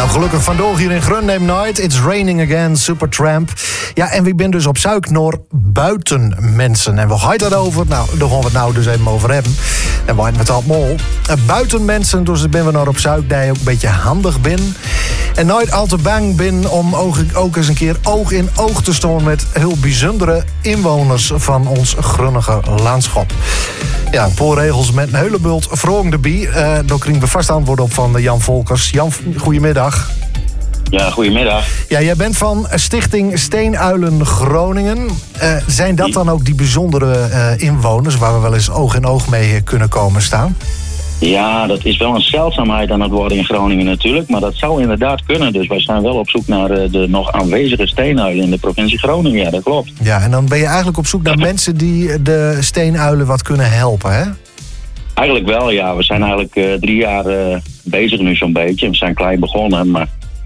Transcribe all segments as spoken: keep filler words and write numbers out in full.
Nou, gelukkig vandoor hier in Grunneem nooit. It's raining again, Supertramp. Ja, en wie ben dus op zoek naar buitenmensen. En waar gaat dat over? Nou, daar gaan we het nou dus even over hebben. En waar het allemaal. Buitenmensen, dus ben we nou op zoek dat je ook een beetje handig bent. En nooit al te bang ben om ook, ook eens een keer oog in oog te staan met heel bijzondere inwoners van ons grunnige landschap. Ja, een paar regels met een hele bult vragen erbij. Uh, daar krijgen we vast antwoord op van Jan Volkers. Jan, goedemiddag. Ja, goedemiddag. Ja, jij bent van Stichting Steenuilen Groningen. Uh, zijn dat dan ook die bijzondere uh, inwoners waar we wel eens oog in oog mee kunnen komen staan? Ja, dat is wel een zeldzaamheid aan het worden in Groningen natuurlijk. Maar dat zou inderdaad kunnen. Dus wij zijn wel op zoek naar uh, de nog aanwezige steenuilen in de provincie Groningen. Ja, dat klopt. Ja, en dan ben je eigenlijk op zoek naar mensen die de steenuilen wat kunnen helpen, hè? Eigenlijk wel, ja. We zijn eigenlijk uh, drie jaar uh, bezig nu zo'n beetje. We zijn klein begonnen, maar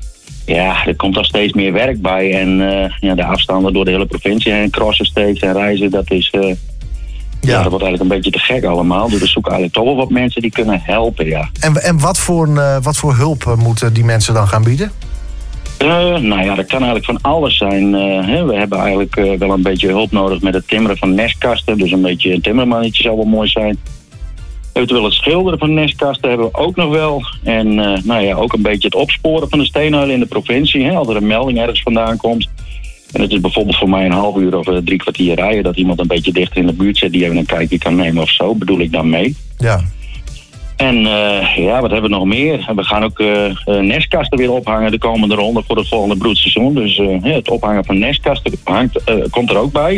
ja, er komt al steeds meer werk bij. En uh, ja, de afstanden door de hele provincie heen, crossen steeds en reizen, dat is... Uh, Ja. ja, dat wordt eigenlijk een beetje te gek allemaal. Dus we zoeken eigenlijk toch wel wat mensen die kunnen helpen, ja. En, en wat, voor, uh, wat voor hulp moeten die mensen dan gaan bieden? Uh, nou ja, dat kan eigenlijk van alles zijn. Uh, hè. We hebben eigenlijk uh, wel een beetje hulp nodig met het timmeren van nestkasten. Dus een beetje een timmermannetje zou wel mooi zijn. Eventueel het schilderen van nestkasten hebben we ook nog wel. En uh, nou ja, ook een beetje het opsporen van de steenuilen in de provincie. Hè. Als er een melding ergens vandaan komt. En het is bijvoorbeeld voor mij een half uur of drie kwartier rijden... dat iemand een beetje dichter in de buurt zit die even een kijkje kan nemen of zo. Bedoel ik dan mee. Ja. En uh, ja, wat hebben we nog meer? We gaan ook uh, uh, nestkasten weer ophangen de komende ronde voor het volgende broedseizoen. Dus uh, het ophangen van nestkasten hangt, uh, komt er ook bij.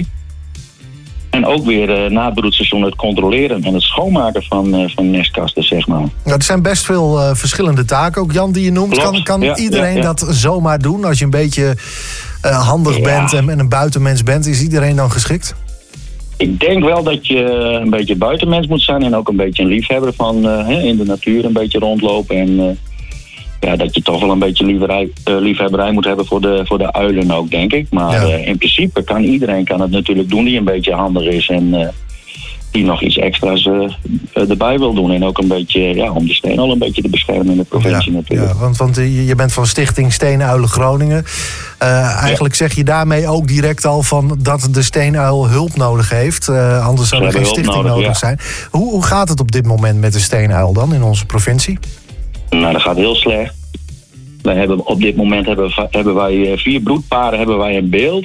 En ook weer uh, na het broedseizoen het controleren en het schoonmaken van, uh, van nestkasten, zeg maar. Nou, er zijn best veel uh, verschillende taken, ook Jan, die je noemt. Klopt. Kan, kan ja, iedereen ja, ja. dat zomaar doen als je een beetje uh, handig ja. bent en, en een buitenmens bent? Is iedereen dan geschikt? Ik denk wel dat je een beetje buitenmens moet zijn en ook een beetje een liefhebber van uh, in de natuur een beetje rondlopen. En uh, ja, dat je toch wel een beetje liefhebberij, uh, liefhebberij moet hebben voor de, voor de uilen ook, denk ik. Maar ja. uh, in principe kan iedereen kan het natuurlijk doen die een beetje handig is en uh, die nog iets extra's uh, erbij wil doen. En ook een beetje, ja, om de steenuil een beetje te beschermen in de provincie ja, natuurlijk. Ja, want, want je bent van Stichting Steenuilen Groningen. Uh, eigenlijk ja. zeg je daarmee ook direct al van dat de steenuil hulp nodig heeft. Uh, anders zou er geen stichting nodig, nodig ja. zijn. Hoe, hoe gaat het op dit moment met de steenuil dan in onze provincie? Nou, dat gaat heel slecht. Wij hebben, op dit moment hebben, hebben wij vier broedparen hebben wij in beeld.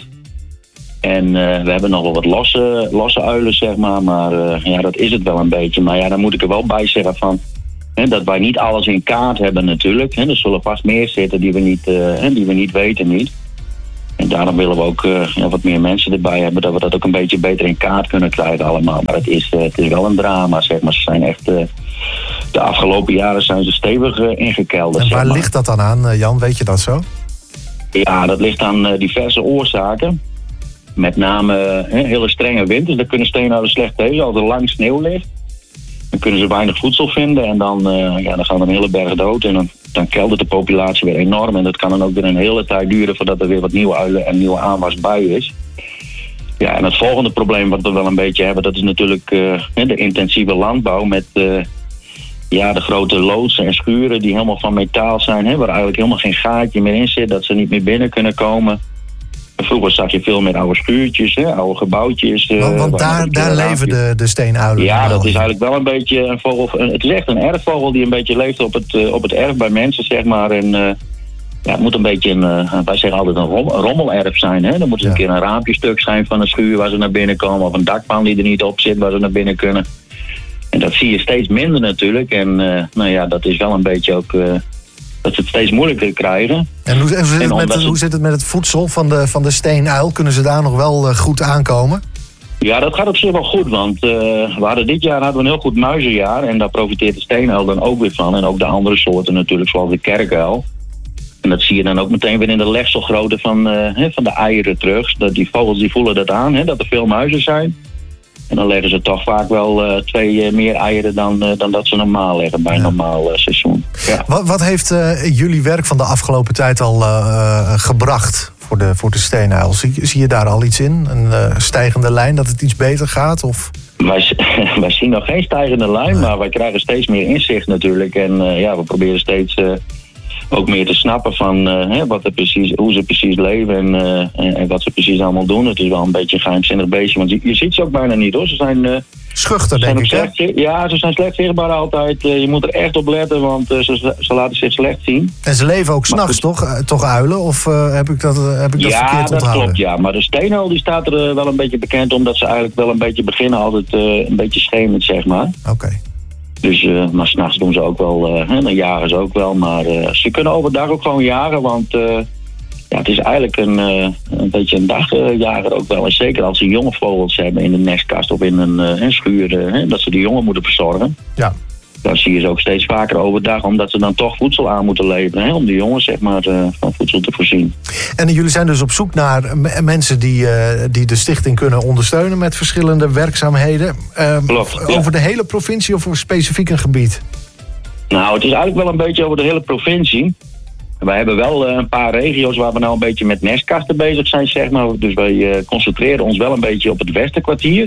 En uh, we hebben nog wel wat losse, losse uilen, zeg maar. Maar uh, ja, dat is het wel een beetje. Maar ja, dan moet ik er wel bij zeggen van... Hè, dat wij niet alles in kaart hebben natuurlijk. Hè. Er zullen vast meer zitten die we niet, uh, die we niet weten niet. En daarom willen we ook uh, ja, wat meer mensen erbij hebben... dat we dat ook een beetje beter in kaart kunnen krijgen allemaal. Maar het is, uh, het is wel een drama, zeg maar. Ze zijn echt... Uh, de afgelopen jaren zijn ze stevig uh, ingekelderd. En waar zeg maar. ligt dat dan aan, uh, Jan? Weet je dat zo? Ja, dat ligt aan uh, diverse oorzaken. Met name uh, hele strenge winters. Daar kunnen steenuilen slecht tegen. Als er lang sneeuw ligt, dan kunnen ze weinig voedsel vinden. En dan, uh, ja, dan gaan er een hele berg dood. En dan, dan keldert de populatie weer enorm. En dat kan dan ook weer een hele tijd duren voordat er weer wat nieuwe uilen en nieuwe aanwas bij is. Ja, en het volgende probleem wat we wel een beetje hebben, dat is natuurlijk uh, de intensieve landbouw met uh, ja, de grote loodsen en schuren die helemaal van metaal zijn, hè, waar eigenlijk helemaal geen gaatje meer in zit, dat ze niet meer binnen kunnen komen. Vroeger zag je veel meer oude schuurtjes, hè, oude gebouwtjes. Uh, want want daar, daar leven de, de steenuilen. Ja, dat is eigenlijk wel een beetje een vogel. Het is echt een erfvogel die een beetje leeft op het, uh, op het erf bij mensen, zeg maar. En uh, ja, het moet een beetje een, uh, wij zeggen altijd een, rom, een rommelerf zijn. Hè? Er moet ja. een keer een raampje stuk zijn van een schuur waar ze naar binnen komen. Of een dakpan die er niet op zit waar ze naar binnen kunnen. En dat zie je steeds minder natuurlijk. En uh, nou ja, dat is wel een beetje ook... Uh, dat ze het steeds moeilijker krijgen. En hoe, hoe, zit, het met, ze... hoe zit het met het voedsel van de, van de steenuil? Kunnen ze daar nog wel uh, goed aankomen? Ja, dat gaat op zich wel goed. Want uh, we hadden dit jaar hadden we een heel goed muizenjaar. En daar profiteert de steenuil dan ook weer van. En ook de andere soorten natuurlijk, zoals de kerkuil. En dat zie je dan ook meteen weer in de legselgrootte van, uh, van de eieren terug. Dat die vogels die voelen dat aan, hè, dat er veel muizen zijn. En dan leggen ze toch vaak wel uh, twee uh, meer eieren dan, uh, dan dat ze normaal leggen bij een ja. normaal uh, seizoen. Ja. Wat, wat heeft uh, jullie werk van de afgelopen tijd al uh, gebracht voor de, voor de steenuil? Zie, zie je daar al iets in? Een uh, stijgende lijn, dat het iets beter gaat? Of? Wij, wij zien nog geen stijgende lijn, nee. maar wij krijgen steeds meer inzicht natuurlijk. En uh, ja, we proberen steeds... Uh, ook meer te snappen van uh, hè, wat er precies, hoe ze precies leven en, uh, en, en wat ze precies allemaal doen. Het is wel een beetje een geheimzinnig beestje, want je, je ziet ze ook bijna niet hoor. Ze zijn uh, schuchter, denk ik, slecht, hè? Ja, ze zijn slecht zichtbaar altijd. Uh, je moet er echt op letten, want uh, ze, ze laten zich slecht zien. En ze leven ook s'nachts, toch? Uh, toch uilen? Of uh, heb ik dat, uh, heb ik dat ja, verkeerd onthouden? Ja, dat klopt, ja. Maar de steenuil die staat er uh, wel een beetje bekend, omdat ze eigenlijk wel een beetje beginnen altijd uh, een beetje schemend, zeg maar. Oké. Okay. Dus, uh, maar s'nachts doen ze ook wel, uh, hè, dan jagen ze ook wel. Maar uh, ze kunnen overdag ook gewoon jagen, want uh, ja, het is eigenlijk een, uh, een beetje een dagjager ook wel. En zeker als ze jonge vogels hebben in een nestkast of in een, uh, een schuur, uh, dat ze die jongen moeten verzorgen. Ja. Dan zie je ze ook steeds vaker overdag, omdat ze dan toch voedsel aan moeten leveren. Hè, om de jongens zeg maar, uh, van voedsel te voorzien. En jullie zijn dus op zoek naar m- mensen die, uh, die de stichting kunnen ondersteunen met verschillende werkzaamheden. Uh, Klopt, over ja. de hele provincie of voor specifiek een gebied? Nou, het is eigenlijk wel een beetje over de hele provincie. Wij hebben wel uh, een paar regio's waar we nou een beetje met nestkasten bezig zijn, zeg maar. Dus wij uh, concentreren ons wel een beetje op het Westerkwartier.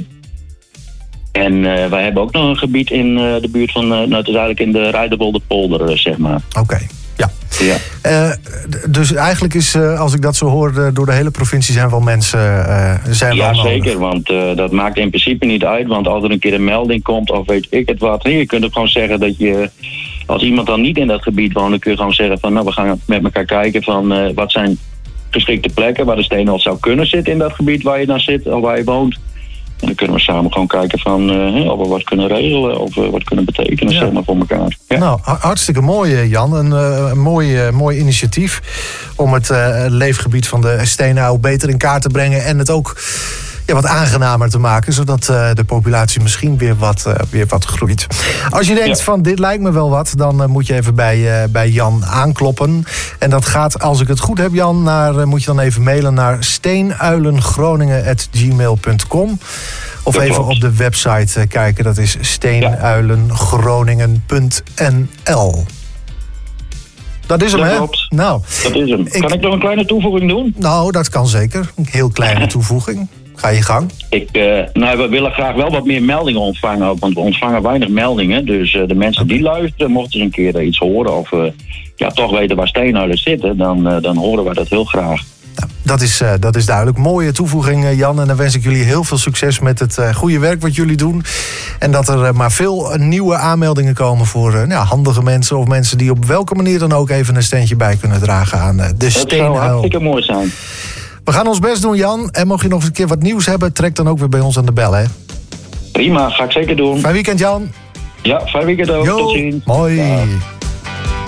En uh, wij hebben ook nog een gebied in uh, de buurt van, uh, nou het is eigenlijk in de Rijdenwolderpolder, uh, zeg maar. Oké, okay, ja. ja. Uh, d- dus eigenlijk is, uh, als ik dat zo hoor, uh, door de hele provincie zijn wel mensen uh, zijn ja, wel nodig. zeker, want uh, dat maakt in principe niet uit. Want als er een keer een melding komt of weet ik het wat, je kunt ook gewoon zeggen dat je, als iemand dan niet in dat gebied woont, dan kun je gewoon zeggen van, nou we gaan met elkaar kijken van uh, wat zijn geschikte plekken waar de steenuil zou kunnen zitten in dat gebied waar je dan zit of waar je woont. En dan kunnen we samen gewoon kijken van uh, of we wat kunnen regelen of uh, wat kunnen betekenen, ja. zeg maar, voor elkaar. Ja. Nou, hartstikke mooi, Jan. Een, uh, een mooi, uh, mooi initiatief om het uh, leefgebied van de steenuil beter in kaart te brengen en het ook ja, wat aangenamer te maken, zodat uh, de populatie misschien weer wat, uh, weer wat groeit. Als je denkt ja. van dit lijkt me wel wat, dan uh, moet je even bij, uh, bij Jan aankloppen. En dat gaat, als ik het goed heb, Jan, naar, uh, moet je dan even mailen naar steenuilengroningen at gmail punt com. Of dat even klopt. Op de website uh, kijken, dat is steenuilengroningen punt n l. Dat is hem, dat hè? Klopt. Nou, dat is hem. Kan ik, ik nog een kleine toevoeging doen? Nou, dat kan zeker. Een heel kleine toevoeging. Ga je gang. Ik, uh, nou, we willen graag wel wat meer meldingen ontvangen ook, want we ontvangen weinig meldingen. Dus uh, de mensen okay. die luisteren, mochten ze een keer iets horen of uh, ja, toch weten waar steenuilen zitten, dan, uh, dan horen wij dat heel graag. Nou, dat, is, uh, dat is duidelijk. Mooie toevoeging, uh, Jan. En dan wens ik jullie heel veel succes met het uh, goede werk wat jullie doen. En dat er uh, maar veel uh, nieuwe aanmeldingen komen voor uh, nou, handige mensen of mensen die op welke manier dan ook even een steentje bij kunnen dragen aan uh, de steenuil. Dat zou hartstikke mooi zijn. We gaan ons best doen, Jan. En mocht je nog een keer wat nieuws hebben, trek dan ook weer bij ons aan de bel, hè? Prima, ga ik zeker doen. Fijn weekend, Jan. Ja, fijn weekend ook. Yo, tot ziens. Mooi. Ja.